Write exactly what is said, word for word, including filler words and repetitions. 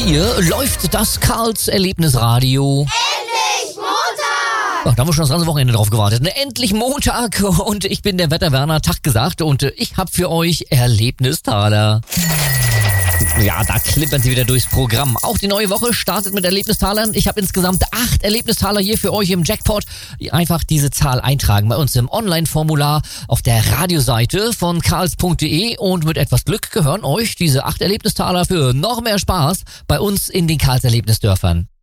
vier läuft das Karls Erlebnisradio. Endlich Montag! Ach, da haben wir schon das ganze Wochenende drauf gewartet. Ne? Endlich Montag und ich bin der Wetterwerner, Tag gesagt und äh, ich hab für euch Erlebnistaler. Ja, da klippern sie wieder durchs Programm. Auch die neue Woche startet mit Erlebnistalern. Ich habe insgesamt acht Erlebnistaler hier für euch im Jackpot. Einfach diese Zahl eintragen bei uns im Online-Formular auf der Radioseite von karls punkt de und mit etwas Glück gehören euch diese acht Erlebnistaler für noch mehr Spaß bei uns in den Karls Erlebnisdörfern.